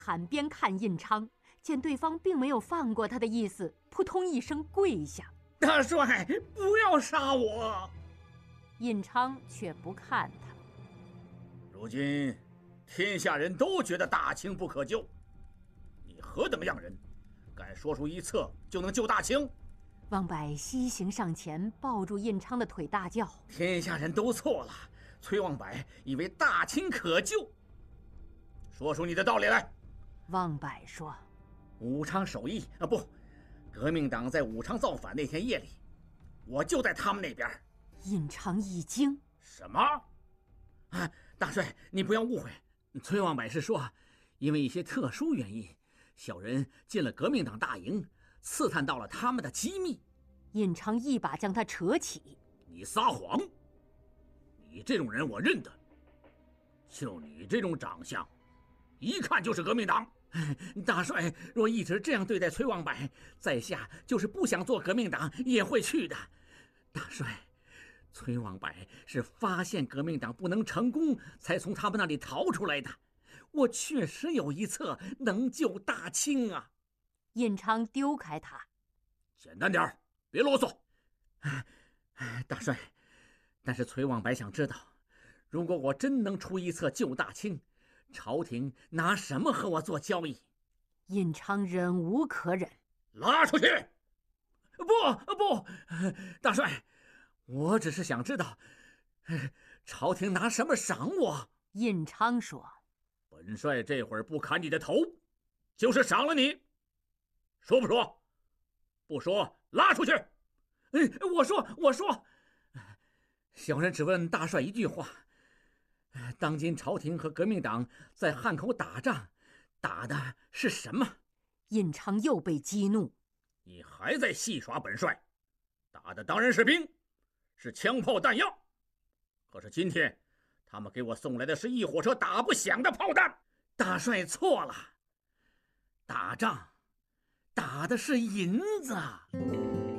喊边看印昌，见对方并没有放过他的意思，扑通一声跪下：“ 大帅，不要杀我！” 印昌却不看他。 如今，天下人都觉得大清不可救，你何等样人，敢说出一策就能救大清？ 王柏西行上前，抱住印昌的腿，大叫：“ 天下人都错了，崔望柏以为大清可救。说出你的道理来。” 望柏说：“ 武昌首义不，革命党在武昌造反那天夜里，我就在他们那边。” 印昌一惊：“ 什么？啊，大帅，你不要误会，崔望柏是说，因为一些特殊原因，小人进了革命党大营，刺探到了他们的机密。” 印昌一把将他扯起：“ 你撒谎！你这种人我认得，就你这种长相，一看就是革命党。大帅若一直这样对待崔望柏，在下就是不想做革命党也会去的。大帅，崔望柏是发现革命党不能成功，才从他们那里逃出来的。我确实有一策能救大清啊！” 印昌丢开他：“ 简单点，别啰嗦。”大帅，但是崔望柏想知道，如果我真能出一策救大清，朝廷拿什么和我做交易？ 印昌忍无可忍：“ 拉出去！”不，大帅，我只是想知道，朝廷拿什么赏我？ 印昌说：“ 本帅这会儿不砍你的头，就是赏了你。说不说？不说，拉出去！”我说，小人只问大帅一句话：当今朝廷和革命党在汉口打仗，打的是什么？ 印昌又被激怒：“ 你还在戏耍本帅，打的当然是兵，是枪炮弹药。可是今天，他们给我送来的是一火车打不响的炮弹。大帅错了，打仗打的是银子。”